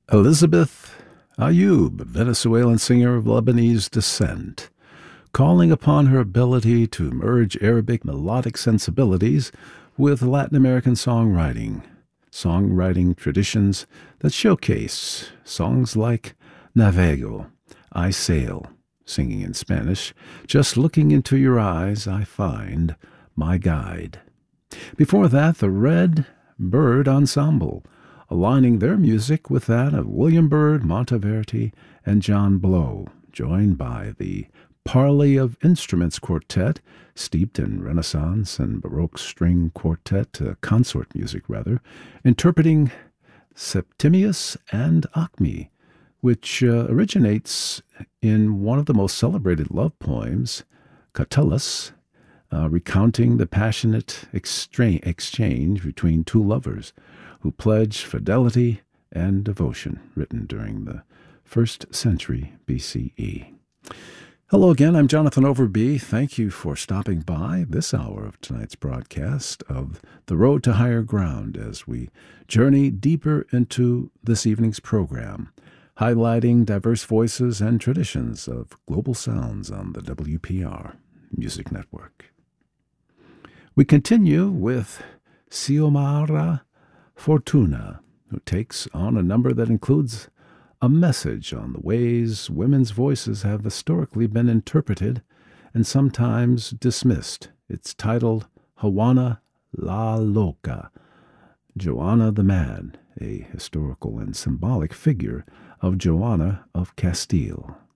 Elizabeth Ayoub, Venezuelan singer of Lebanese descent, calling upon her ability to merge Arabic melodic sensibilities with Latin American songwriting traditions that showcase songs like Navego, I Sail, singing in Spanish, Just Looking Into Your Eyes I Find My Guide. Before that, the Red Bird Ensemble, aligning their music with that of William Byrd, Monteverdi, and John Blow, joined by the Parley of Instruments Quartet, steeped in Renaissance and Baroque string quartet, consort music rather, interpreting Septimius and Acme, which originates in one of the most celebrated love poems, Catullus, recounting the passionate exchange between two lovers who pledged fidelity and devotion, written during the 1st century BCE. Hello again, I'm Jonathan Overby. Thank you for stopping by this hour of tonight's broadcast of The Road to Higher Ground as we journey deeper into this evening's program, highlighting diverse voices and traditions of global sounds on the WPR Music Network. We continue with Xiomara Fortuna, who takes on a number that includes a message on the ways women's voices have historically been interpreted and sometimes dismissed. It's titled Juana la Loca, Joanna the Mad, a historical and symbolic figure of Joanna of Castile.